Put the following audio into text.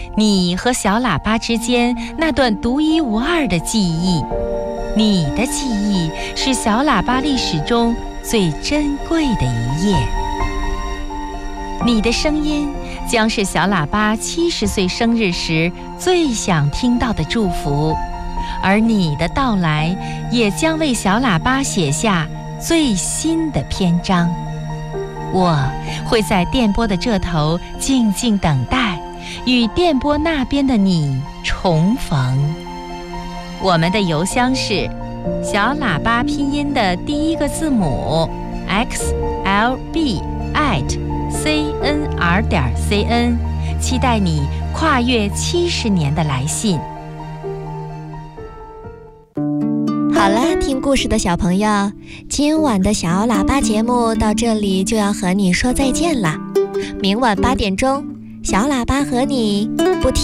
你和小喇叭之间那段独一无二的记忆。你的记忆是小喇叭历史中最珍贵的一页。你的声音将是小喇叭70岁生日时最想听到的祝福，而你的到来也将为小喇叭写下最新的篇章。我会在电波的这头静静等待，与电波那边的你重逢。我们的邮箱是小喇叭拼音的第一个字母 xlb@cnr.cn， 期待你跨越70年的来信。 好了，听故事的小朋友，今晚的小喇叭节目到这里就要和你说再见了。明晚8点钟，小喇叭和你不听